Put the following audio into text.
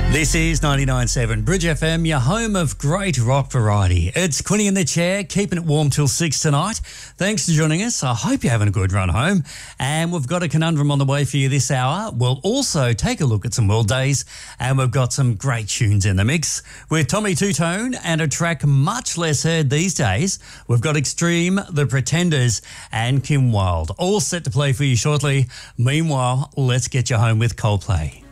This is 99.7 Bridge FM, your home of great rock variety. It's Quinny in the chair, keeping it warm till 6 tonight. Thanks for joining us. I hope you're having a good run home. And we've got a conundrum on the way for you this hour. We'll also take a look at some world days, and we've got some great tunes in the mix. With Tommy Two-Tone and a track much less heard these days, we've got Extreme, The Pretenders and Kim Wilde, all set to play for you shortly. Meanwhile, let's get you home with Coldplay.